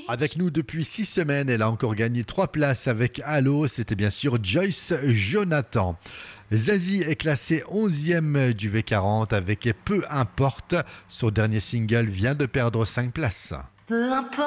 Avec nous depuis 6 semaines, elle a encore gagné 3 places avec Halo. C'était bien sûr Joyce Jonathan. Zazie est classée 11e du V40 avec Peu importe. Son dernier single vient de perdre 5 places. Peu importe.